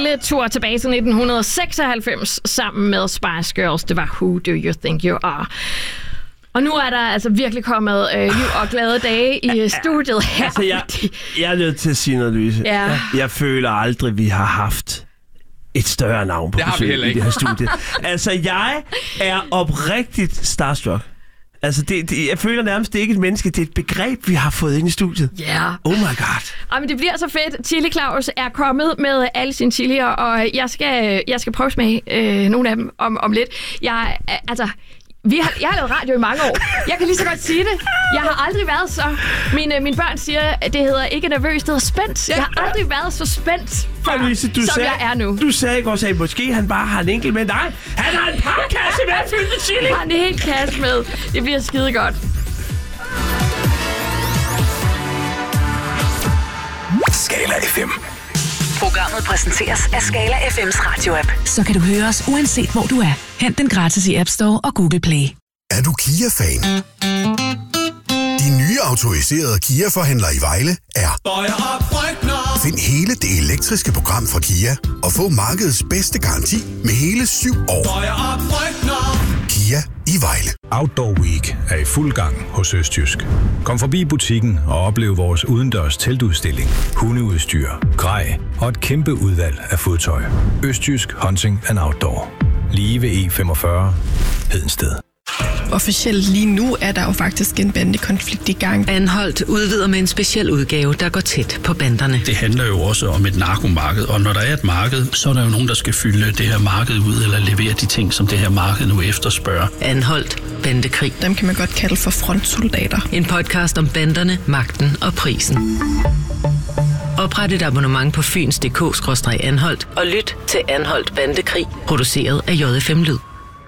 tur tilbage til 1996 sammen med Spice Girls. Det var Who Do You Think You Are? Og nu er der altså virkelig kommet liv og glade dage i studiet her. Altså, jeg er nødt til at sige noget, Louise. Ja. Jeg føler aldrig, vi har haft et større navn på besøg i det her studie. Altså, jeg er oprigtigt starstruck. Altså, jeg føler nærmest, det er ikke et menneske, det er et begreb, vi har fået ind i studiet. Ja. Yeah. Oh my god. Men det bliver så fedt. Chili Claus er kommet med alle sine chilier, og jeg skal prøve at smage nogle af dem om lidt. Jeg har lavet radio i mange år. Jeg kan lige så godt sige det. Jeg har aldrig været så... Mine børn siger, at det hedder ikke nervøs, det hedder spændt. Jeg har aldrig været så spændt før, Louise, jeg er nu. Du sagde ikke også, at måske han bare har en enkelt med. Nej, han har en pakkasse med fyldt med chili. Jeg har en hel kasse med. Det bliver skide godt. Skala FM. Programmet præsenteres af Skala FM's radio-app. Så kan du høre os, uanset hvor du er. Hent den gratis i App Store og Google Play. Er du Kia-fan? De nye autoriserede Kia-forhandlere i Vejle er... Find hele det elektriske program fra Kia og få markedets bedste garanti med hele 7 år. Kia i Vejle. Outdoor Week er i fuld gang hos Østjysk. Kom forbi butikken og oplev vores udendørs teltudstilling, hundeudstyr, grej og et kæmpe udvalg af fodtøj. Østjysk Hunting and Outdoor. Lige ved E45 Hedensted. Officielt lige nu er der jo faktisk en bandekonflikt i gang. Anholdt udvider med en speciel udgave, der går tæt på banderne. Det handler jo også om et narkomarked, og når der er et marked, så er der jo nogen, der skal fylde det her marked ud, eller levere de ting, som det her marked nu efterspørger. Anholdt bandekrig. Dem kan man godt kalde for frontsoldater. En podcast om banderne, magten og prisen. Opret et abonnement på fyns.dk/anholdt og lyt til Anholdt Bandekrig, produceret af JFM Lyd.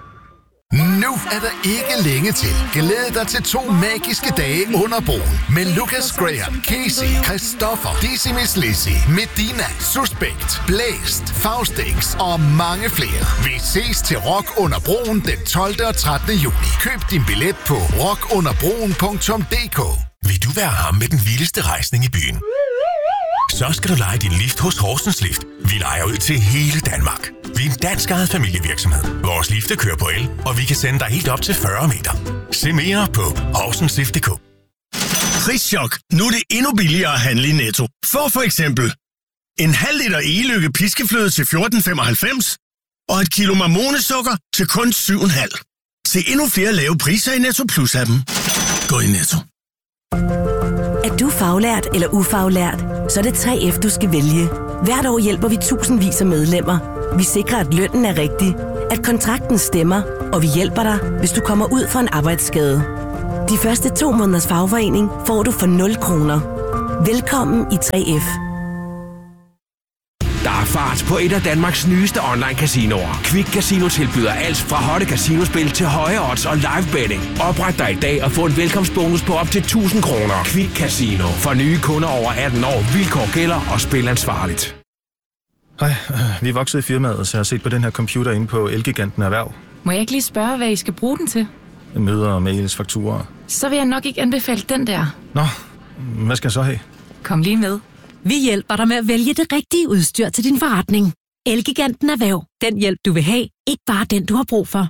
Nu er der ikke længe til. Glæd dig til 2 magiske dage under broen med Lucas Graham, Casey, Christoffer, Decimus Lizzy, Medina, Suspekt, Blæst, Faustix og mange flere. Vi ses til Rock under broen den 12. og 13. juni. Køb din billet på rockunderbroen.dk. Vil du være ham med den vildeste rejsning i byen? Så skal du leje din lift hos Horsens Lift. Vi lejer ud til hele Danmark. Vi er en dansk ejet familievirksomhed. Vores lifte kører på el, og vi kan sende dig helt op til 40 meter. Se mere på horsenslift.dk. Prischok. Nu er det endnu billigere at handle i Netto. For eksempel en halv liter Egelykke piskefløde til 14,95 og et kilo marmonesukker til kun 7,5. Se endnu flere lave priser i Netto Plus-appen. Gå i Netto. Er du faglært eller ufaglært, så er det 3F, du skal vælge. Hvert år hjælper vi tusindvis af medlemmer. Vi sikrer, at lønnen er rigtig, at kontrakten stemmer, og vi hjælper dig, hvis du kommer ud for en arbejdsskade. De første 2 måneders fagforening får du for 0 kroner. Velkommen i 3F. Der er fart på et af Danmarks nyeste online-casinoer. Quick Casino tilbyder alt fra hotte casinospil til høje odds og live betting. Opret dig i dag og få en velkomstbonus på op til 1.000 kroner. Quick Casino. For nye kunder over 18 år. Vilkår gælder og spil ansvarligt. Hej, vi er vokset i firmaet, så jeg har set på den her computer inde på Elgiganten Erhverv. Må jeg ikke lige spørge, hvad I skal bruge den til? Møder, mails, fakturer. Så vil jeg nok ikke anbefale den der. Nå, hvad skal jeg så have? Kom lige med. Vi hjælper dig med at vælge det rigtige udstyr til din forretning. Elgiganten Erhverv. Den hjælp, du vil have. Ikke bare den, du har brug for.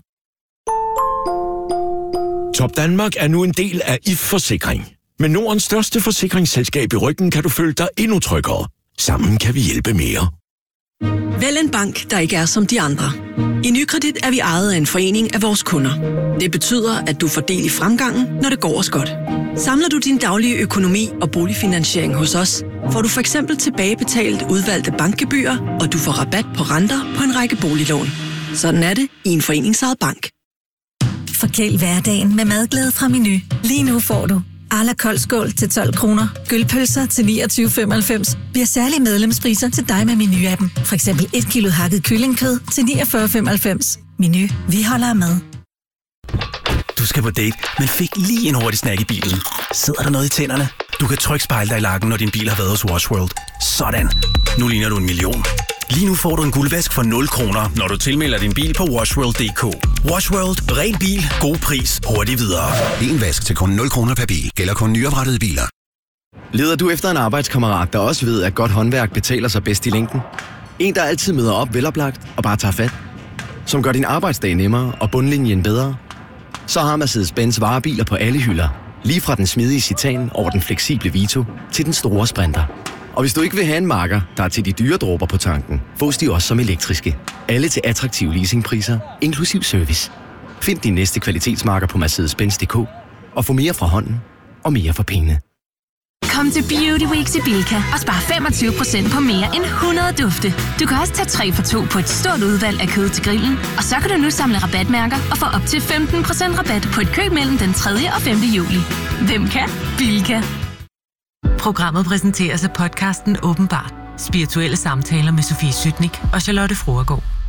Top Danmark er nu en del af IF Forsikring. Med Nordens største forsikringsselskab i ryggen kan du føle dig endnu tryggere. Sammen kan vi hjælpe mere. Vælg en bank, der ikke er som de andre. I Nykredit er vi ejet af en forening af vores kunder. Det betyder, at du får del i fremgangen, når det går os godt. Samler du din daglige økonomi og boligfinansiering hos os, får du for eksempel tilbagebetalt udvalgte bankgebyrer, og du får rabat på renter på en række boliglån. Sådan er det i en foreningsejet bank. Forkæl hverdagen med madglæde fra Menu. Lige nu får du à la koldskål til 12 kroner, gølpølser til 29,95. Vi har særlige medlemspriser til dig med Menu-appen. For eksempel 1 kilo hakket kyllingkød til 49,95. Menu. Vi holder af mad. Du skal på date, men fik lige en hurtig snack i bilen. Sidder der noget i tænderne? Du kan trygt spejle dig i lakken, når din bil har været hos Wash World. Sådan. Nu ligner du 1 million. Lige nu får du en guldvask for 0 kroner, når du tilmelder din bil på washworld.dk. Wash World. Ren bil. God pris. Hurtigt videre. En vask til kun 0 kroner per bil. Gælder kun nyoprettede biler. Leder du efter en arbejdskammerat, der også ved, at godt håndværk betaler sig bedst i længden? En, der altid møder op veloplagt og bare tager fat. Som gør din arbejdsdag nemmere og bundlinjen bedre. Så har Mercedes-Benz varebiler på alle hylder. Lige fra den smidige Citan over den fleksible Vito til den store Sprinter. Og hvis du ikke vil have en Macker, der er til de dyre dråber på tanken, fås de også som elektriske. Alle til attraktive leasingpriser, inklusiv service. Find din næste kvalitetsmarker på Mercedes-Benz.dk og få mere fra hånden og mere for pengene. Kom til Beauty Weeks i Bilka og spar 25% på mere end 100 dufte. Du kan også tage 3 for 2 på et stort udvalg af kød til grillen, og så kan du nu samle rabatmærker og få op til 15% rabat på et køb mellem den 3. og 5. juli. Hvem kan? Bilka. Programmet præsenteres af podcasten Åbenbart. Spirituelle samtaler med Sofie Sytnik og Charlotte Fruergaard.